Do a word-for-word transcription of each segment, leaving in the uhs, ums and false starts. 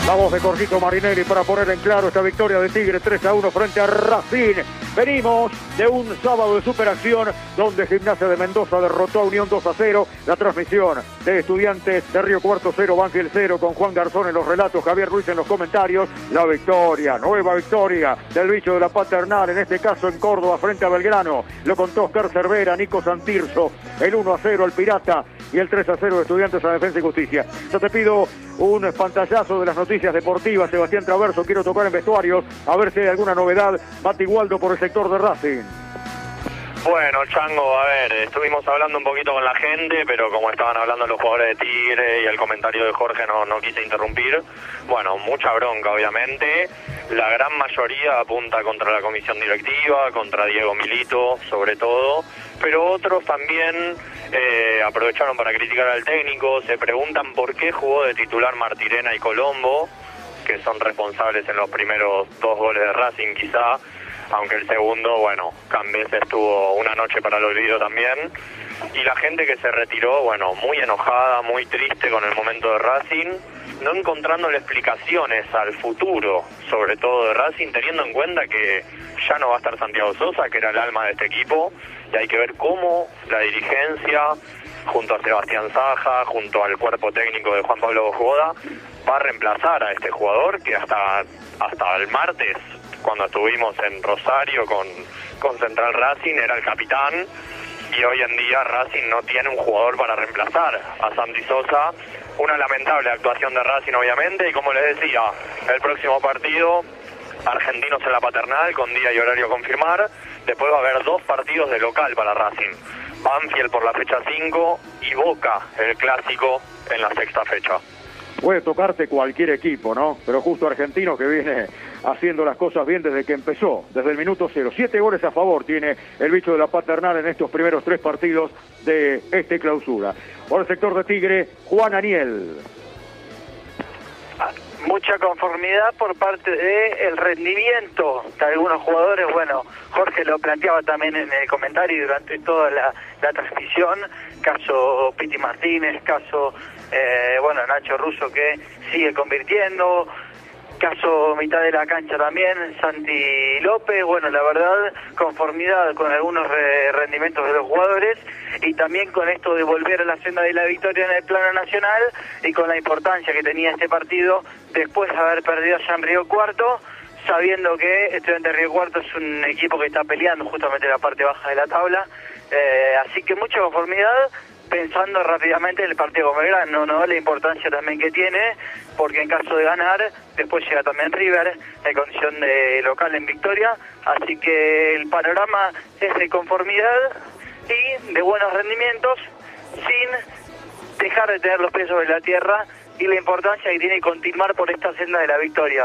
La voz de Jorgito Marinelli para poner en claro esta victoria de Tigre tres a uno frente a Racing. Venimos de un sábado de superacción donde Gimnasia de Mendoza derrotó a Unión dos a cero. La transmisión de Estudiantes de Río Cuarto cero, Banfield cero, con Juan Garzón en los relatos, Javier Ruiz en los comentarios. La victoria, nueva victoria del bicho de la Paternal, en este caso en Córdoba frente a Belgrano. Lo contó Oscar Cervera, Nico Santirso, el uno a cero el Pirata y el tres a cero de Estudiantes a Defensa y Justicia. Yo te pido un pantallazo de las noticias deportivas. Sebastián Traverso, quiero tocar en vestuarios a ver si hay alguna novedad. Mati Waldo por el sector de Racing. Bueno, Chango, a ver, estuvimos hablando un poquito con la gente, pero como estaban hablando los jugadores de Tigre y el comentario de Jorge no, no quise interrumpir. Bueno, mucha bronca obviamente, la gran mayoría apunta contra la comisión directiva, contra Diego Milito sobre todo, pero otros también eh, aprovecharon para criticar al técnico, se preguntan por qué jugó de titular Martirena y Colombo, que son responsables en los primeros dos goles de Racing quizá, aunque el segundo, bueno, Cambés estuvo una noche para el olvido también. Y la gente que se retiró, bueno, muy enojada, muy triste con el momento de Racing, no encontrándole explicaciones al futuro, sobre todo de Racing, teniendo en cuenta que ya no va a estar Santiago Sosa, que era el alma de este equipo, y hay que ver cómo la dirigencia, junto a Sebastián Saja, junto al cuerpo técnico de Juan Pablo Bojoda, va a reemplazar a este jugador que hasta, hasta el martes, cuando estuvimos en Rosario con, con Central Racing, era el capitán, y hoy en día Racing no tiene un jugador para reemplazar a Santi Sosa. Una lamentable actuación de Racing obviamente, y como les decía, el próximo partido, Argentinos en la Paternal, con día y horario a confirmar. Después va a haber dos partidos de local para Racing, Banfield por la fecha cinco y Boca, el clásico, en la sexta fecha. Puede tocarte cualquier equipo, ¿no? Pero justo Argentino, que viene haciendo las cosas bien desde que empezó, desde el minuto cero. Siete goles a favor tiene el bicho de la Paternal en estos primeros tres partidos de este clausura. Por el sector de Tigre, Juan Aniel. Mucha conformidad por parte del rendimiento de algunos jugadores. Bueno, Jorge lo planteaba también en el comentario y durante toda la, la transmisión. Caso Piti Martínez, caso, eh, bueno, Nacho Russo, que sigue convirtiendo. Caso mitad de la cancha también, Santi López. Bueno, la verdad, conformidad con algunos re rendimientos de los jugadores y también con esto de volver a la senda de la victoria en el plano nacional y con la importancia que tenía este partido después de haber perdido allá en Río Cuarto, sabiendo que Estudiantes de Río Cuarto es un equipo que está peleando justamente en la parte baja de la tabla. Eh, así que mucha conformidad, pensando rápidamente en el partido con Belgrano, ¿no? La importancia también que tiene, porque en caso de ganar, después llega también River, en condición de local en victoria, así que el panorama es de conformidad y de buenos rendimientos, sin dejar de tener los pies sobre la tierra y la importancia que tiene continuar por esta senda de la victoria.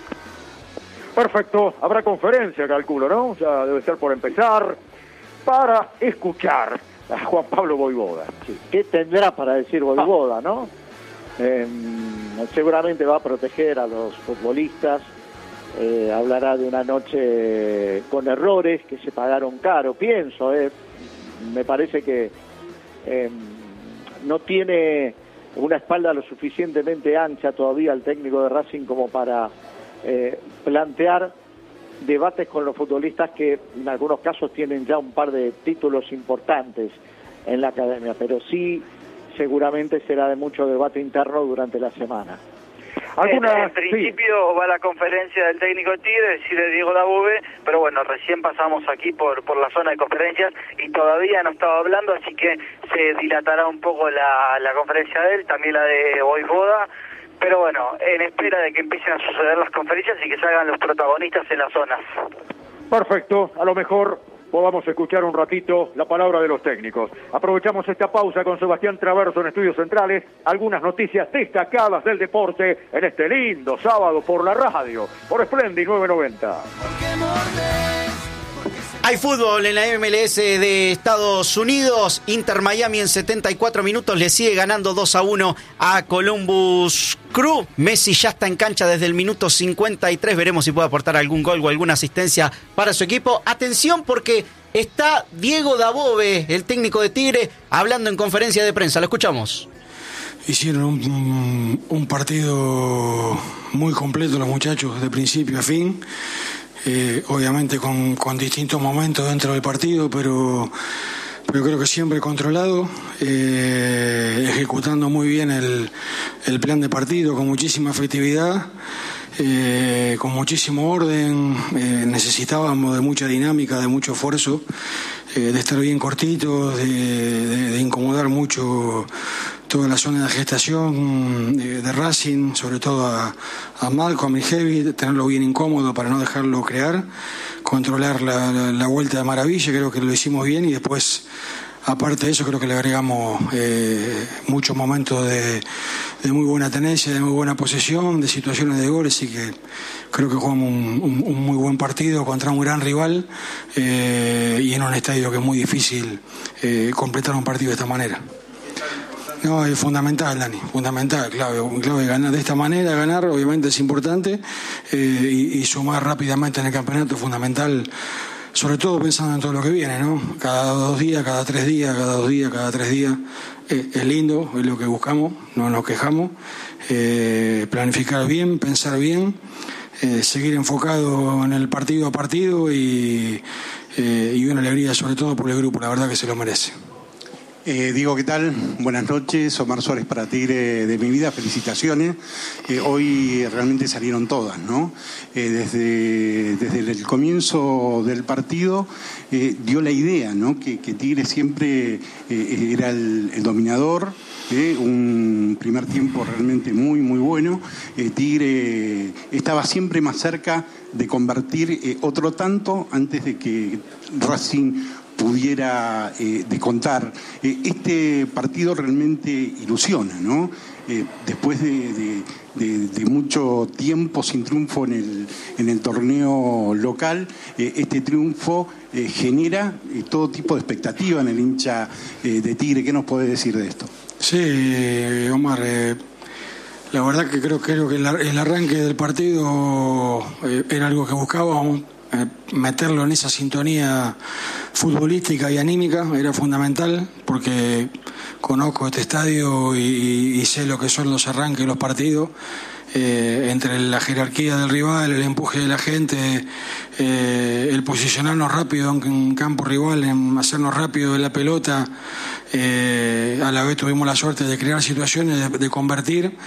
Perfecto, habrá conferencia, calculo, ¿no? Ya debe ser por empezar, para escuchar a Juan Pablo Voivoda. Sí. ¿Qué tendrá para decir Voivoda, ah. no? Eh, seguramente va a proteger a los futbolistas, eh, hablará de una noche con errores que se pagaron caro, pienso, eh. me parece que eh, no tiene una espalda lo suficientemente ancha todavía el técnico de Racing como para eh, plantear debates con los futbolistas que en algunos casos tienen ya un par de títulos importantes en la academia, pero sí seguramente será de mucho debate interno durante la semana. ¿Alguna... En principio sí. Va la conferencia del técnico de Tigre, decide Diego Dabove, pero bueno, recién pasamos aquí por por la zona de conferencias y todavía no estaba hablando, así que se dilatará un poco la, la conferencia de él, también la de Voivoda. Pero bueno, en espera de que empiecen a suceder las conferencias y que salgan los protagonistas en las zonas. Perfecto, a lo mejor podamos escuchar un ratito la palabra de los técnicos. Aprovechamos esta pausa con Sebastián Traverso en Estudios Centrales, algunas noticias destacadas del deporte en este lindo sábado por la radio, por Splendid nueve noventa. Hay fútbol en la M L S de Estados Unidos. Inter Miami en setenta y cuatro minutos le sigue ganando dos a uno a Columbus Crew. Messi ya está en cancha desde el minuto cincuenta y tres. Veremos si puede aportar algún gol o alguna asistencia para su equipo. Atención porque está Diego Dabove, el técnico de Tigre, hablando en conferencia de prensa. Lo escuchamos. hicieron un, un partido muy completo los muchachos de principio a fin, eh, obviamente con, con distintos momentos dentro del partido, pero, pero creo que siempre controlado, eh, ejecutando muy bien el, el plan de partido con muchísima efectividad. Eh, con muchísimo orden, eh, necesitábamos de mucha dinámica, de mucho esfuerzo, eh, de estar bien cortitos, de, de, de incomodar mucho toda la zona de gestación de, de Racing, sobre todo a, a Malcolm y Heavy, tenerlo bien incómodo para no dejarlo crear, controlar la, la, la vuelta de maravilla, creo que lo hicimos bien, y después, aparte de eso, creo que le agregamos eh, muchos momentos de, de muy buena tenencia, de muy buena posesión, de situaciones de goles, y que creo que jugamos un, un, un muy buen partido contra un gran rival, eh, y en un estadio que es muy difícil eh, completar un partido de esta manera. No, es fundamental, Dani, fundamental, clave, clave ganar de esta manera, ganar obviamente es importante, eh, y, y sumar rápidamente en el campeonato es fundamental. Sobre todo pensando en todo lo que viene, ¿no? Cada dos días, cada tres días, cada dos días, cada tres días. Eh, es lindo, es lo que buscamos, no nos quejamos. Eh, planificar bien, pensar bien, eh, seguir enfocado en el partido a partido y, eh, y una alegría sobre todo por el grupo, la verdad que se lo merece. Eh, Diego, ¿qué tal? Buenas noches. Omar Suárez para Tigre de mi vida. Felicitaciones. Eh, hoy realmente salieron todas, ¿no? Eh, desde, desde el comienzo del partido eh, dio la idea, ¿no? Que, que Tigre siempre eh, era el, el dominador. Eh, un primer tiempo realmente muy, muy bueno. Eh, Tigre estaba siempre más cerca de convertir eh, otro tanto antes de que Racing pudiera eh, descontar. Eh, este partido realmente ilusiona, ¿no? Eh, después de, de, de, de mucho tiempo sin triunfo en el, en el torneo local, eh, este triunfo eh, genera eh, todo tipo de expectativa en el hincha eh, de Tigre. ¿Qué nos puede decir de esto? Sí, Omar, eh, la verdad que creo, creo que el, el arranque del partido eh, era algo que buscábamos. Eh, meterlo en esa sintonía futbolística y anímica era fundamental, porque conozco este estadio y, y, y sé lo que son los arranques de los partidos, eh, entre la jerarquía del rival, el empuje de la gente, eh, el posicionarnos rápido en, en campo rival, en hacernos rápido de la pelota, eh, a la vez tuvimos la suerte de crear situaciones, de, de convertir.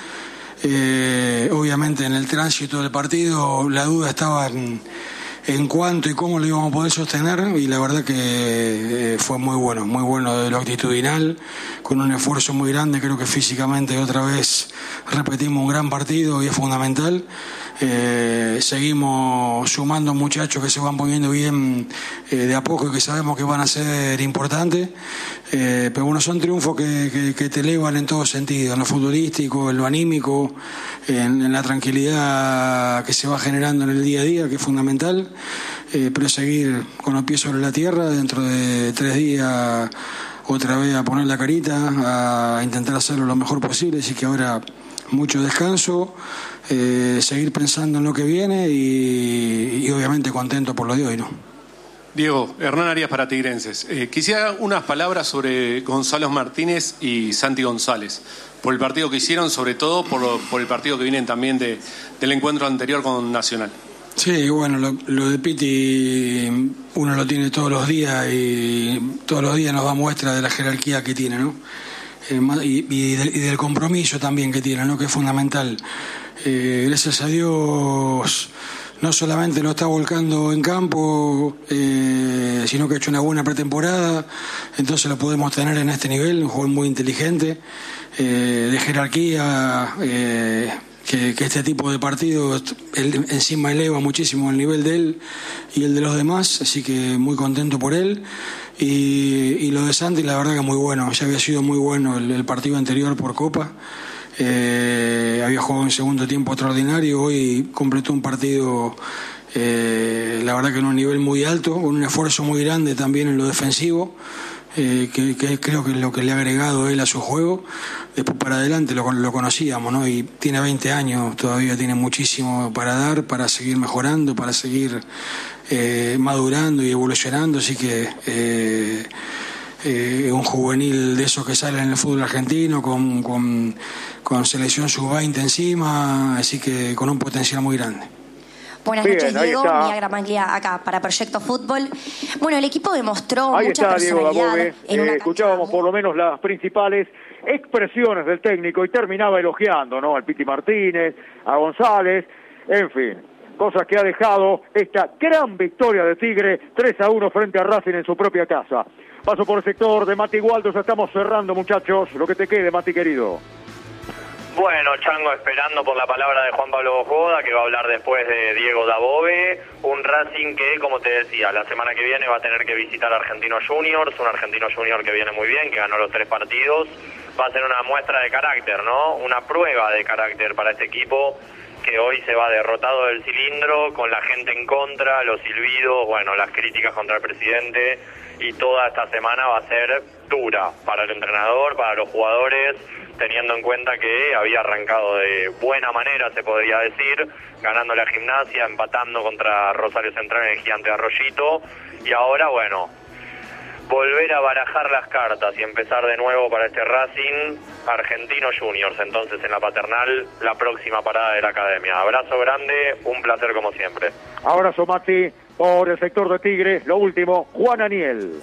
Eh, obviamente en el tránsito del partido la duda estaba en en cuánto y cómo lo íbamos a poder sostener, y la verdad que eh, fue muy bueno, muy bueno de lo actitudinal, con un esfuerzo muy grande. Creo que físicamente otra vez repetimos un gran partido y es fundamental. Eh, seguimos sumando muchachos que se van poniendo bien eh, de a poco y que sabemos que van a ser importantes, eh, pero bueno, son triunfos que, que, que te elevan en todo sentido, en lo futbolístico, en lo anímico, en, en la tranquilidad que se va generando en el día a día, que es fundamental, eh, pero seguir con los pies sobre la tierra. Dentro de tres días otra vez a poner la carita, a intentar hacerlo lo mejor posible, así que ahora mucho descanso, eh, seguir pensando en lo que viene y, y obviamente contento por lo de hoy, ¿no? Diego, Hernán Arias para Tigrenses. Eh, quisiera unas palabras sobre Gonzalo Martínez y Santi González, por el partido que hicieron, sobre todo por, lo, por el partido que vienen también de, del encuentro anterior con Nacional. Sí, bueno, lo, lo de Piti uno lo tiene todos los días y todos los días nos da muestra de la jerarquía que tiene, ¿no? Eh, y, y, del, y del compromiso también que tiene, ¿no? Que es fundamental. Eh, gracias a Dios no solamente lo está volcando en campo, eh, sino que ha hecho una buena pretemporada, entonces lo podemos tener en este nivel, un jugador muy inteligente, eh, de jerarquía, eh, que, que este tipo de partidos él, encima eleva muchísimo el nivel de él y el de los demás, así que muy contento por él. Y, y lo de Santi, la verdad que muy bueno, ya había sido muy bueno el, el partido anterior por Copa. Eh, había jugado en segundo tiempo extraordinario, hoy completó un partido eh, la verdad que en un nivel muy alto, con un esfuerzo muy grande también en lo defensivo, eh, que, que creo que es lo que le ha agregado él a su juego. Después para adelante lo, lo conocíamos, ¿no? Y tiene veinte años, todavía tiene muchísimo para dar, para seguir mejorando, para seguir eh, madurando y evolucionando, así que eh, eh, un juvenil de esos que salen en el fútbol argentino, con, con, con selección sub veinte encima, así que con un potencial muy grande. Buenas Bien, noches, ahí Diego. está. Mía Gramaglia acá para Proyecto Fútbol. Bueno, el equipo demostró Ahí mucha está Diego personalidad Dabove. en Eh, una cancha escuchábamos muy- por lo menos las principales expresiones del técnico y terminaba elogiando, ¿no? Al Piti Martínez, a González, en fin, cosas que ha dejado esta gran victoria de Tigre, tres a uno frente a Racing en su propia casa. Paso por el sector de Mati Waldo, ya estamos cerrando, muchachos, lo que te quede, Mati querido. Bueno, Chango, esperando por la palabra de Juan Pablo Bojoda, que va a hablar después de Diego Dabove, un Racing que, como te decía, la semana que viene va a tener que visitar a Argentinos Juniors, un Argentinos Juniors que viene muy bien, que ganó los tres partidos, va a ser una muestra de carácter, ¿no? Una prueba de carácter para este equipo, que hoy se va derrotado del cilindro, con la gente en contra, los silbidos, bueno, las críticas contra el presidente, y toda esta semana va a ser dura para el entrenador, para los jugadores, teniendo en cuenta que había arrancado de buena manera, se podría decir, ganando la Gimnasia, empatando contra Rosario Central en el Gigante de Arroyito, y ahora, bueno, volver a barajar las cartas y empezar de nuevo para este Racing, Argentinos Juniors, entonces en la Paternal, la próxima parada de la academia. Abrazo grande, un placer como siempre. Abrazo, Mati, por el sector de Tigre. Lo último, Juan Aniel.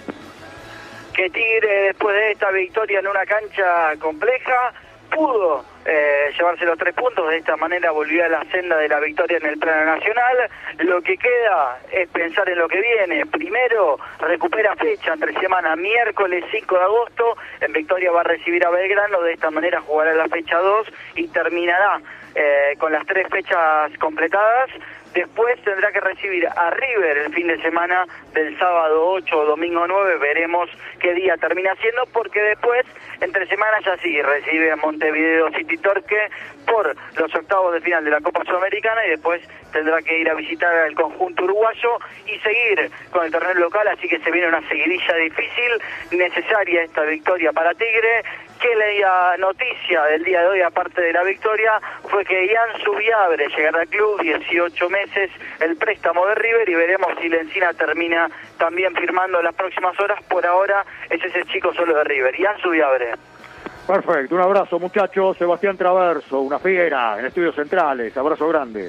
Que Tigre, después de esta victoria en una cancha compleja, pudo eh, llevarse los tres puntos. De esta manera volvió a la senda de la victoria en el plano nacional. Lo que queda es pensar en lo que viene. Primero, recupera fecha entre semana, miércoles cinco de agosto. En Victoria va a recibir a Belgrano. De esta manera jugará la fecha dos y terminará eh, con las tres fechas completadas. Después tendrá que recibir a River el fin de semana del sábado ocho o domingo nueve. Veremos qué día termina siendo, porque después, entre semanas, ya sí, recibe a Montevideo City Torque por los octavos de final de la Copa Sudamericana, y después tendrá que ir a visitar al conjunto uruguayo y seguir con el torneo local. Así que se viene una seguidilla difícil, necesaria esta victoria para Tigre. Que la noticia del día de hoy, aparte de la victoria, fue que Ian Subiabre llegará al club, dieciocho meses, el préstamo de River, y veremos si Lencina termina también firmando en las próximas horas. Por ahora es ese chico solo de River, Ian Subiabre. Perfecto, un abrazo, muchachos. Sebastián Traverso, una fiera en Estudios Centrales. Abrazo grande.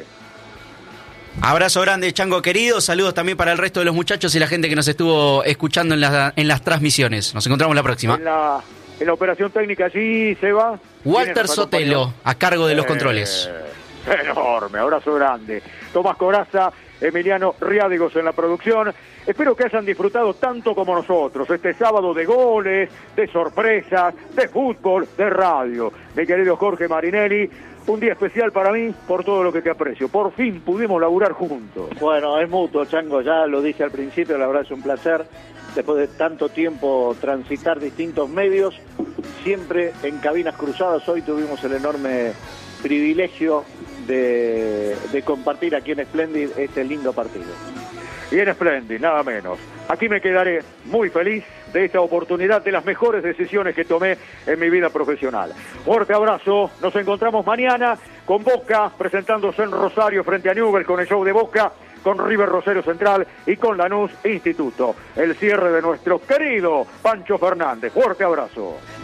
Abrazo grande, Chango querido. Saludos también para el resto de los muchachos y la gente que nos estuvo escuchando en, la, en las transmisiones. Nos encontramos la próxima. En la, en la operación técnica allí, Seba. Walter Sotelo, a cargo de los Eh, controles. Enorme, abrazo grande. Tomás Corazza, Emiliano Riádigos en la producción. Espero que hayan disfrutado tanto como nosotros este sábado de goles, de sorpresas, de fútbol, de radio. Mi querido Jorge Marinelli, un día especial para mí por todo lo que te aprecio. Por fin pudimos laburar juntos. Bueno, es mutuo, Chango, ya lo dije al principio, la verdad es un placer, después de tanto tiempo transitar distintos medios, siempre en cabinas cruzadas. Hoy tuvimos el enorme privilegio de, de compartir aquí en Splendid este lindo partido. Y en Splendid, nada menos. Aquí me quedaré muy feliz de esta oportunidad, de las mejores decisiones que tomé en mi vida profesional. Fuerte abrazo, nos encontramos mañana con Boca, presentándose en Rosario frente a Newell's con el show de Boca, con River Rosario Central y con Lanús Instituto. El cierre de nuestro querido Pancho Fernández. Fuerte abrazo.